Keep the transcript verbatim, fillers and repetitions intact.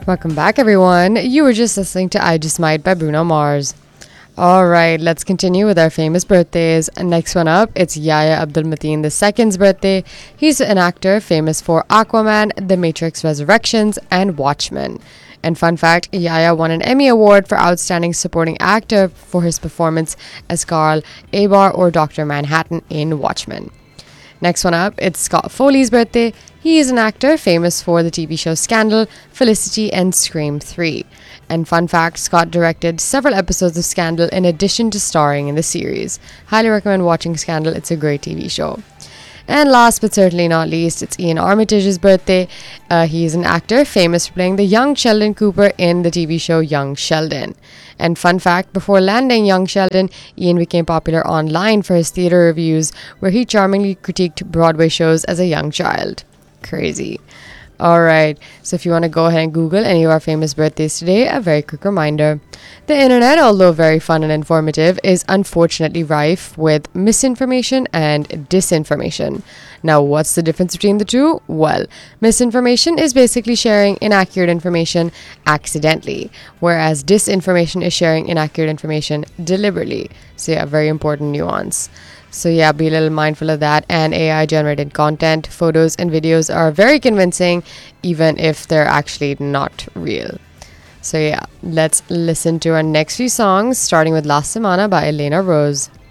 Welcome back, everyone. You were just listening to I Just Might by Bruno Mars. All right, let's continue with our famous birthdays. Next one up, it's Yahya Abdul Mateen the second's birthday. He's an actor famous for Aquaman, The Matrix Resurrections, and Watchmen. And fun fact, Yahya won an Emmy Award for Outstanding Supporting Actor for his performance as Carl Abar or Doctor Manhattan in Watchmen. Next one up, it's Scott Foley's birthday. He is an actor famous for the T V show Scandal, Felicity, and Scream three. And fun fact, Scott directed several episodes of Scandal in addition to starring in the series. Highly recommend watching Scandal, it's a great T V show. And last but certainly not least, it's Ian Armitage's birthday. Uh, he is an actor famous for playing the young Sheldon Cooper in the T V show Young Sheldon. And fun fact, before landing Young Sheldon, Ian became popular online for his theater reviews, where he charmingly critiqued Broadway shows as a young child. Crazy. Alright, so if you want to go ahead and Google any of our famous birthdays today, a very quick reminder. The internet, although very fun and informative, is unfortunately rife with misinformation and disinformation. Now, what's the difference between the two? Well, misinformation is basically sharing inaccurate information accidentally, whereas disinformation is sharing inaccurate information deliberately. So yeah, very important nuance. So yeah, be a little mindful of that. And A I generated content, photos and videos are very convincing, even if they're actually not real. So yeah, let's listen to our next few songs, starting with La Semana by Elena Rose.